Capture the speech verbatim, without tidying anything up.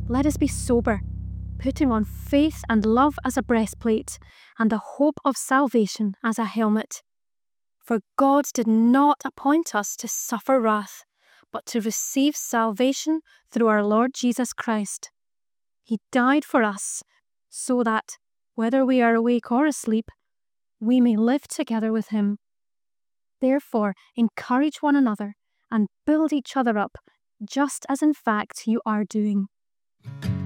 Let us be sober, putting on faith and love as a breastplate, and the hope of salvation as a helmet. For God did not appoint us to suffer wrath, but to receive salvation through our Lord Jesus Christ. He died for us, so that, whether we are awake or asleep, we may live together with him. Therefore, encourage one another and build each other up, just as in fact you are doing.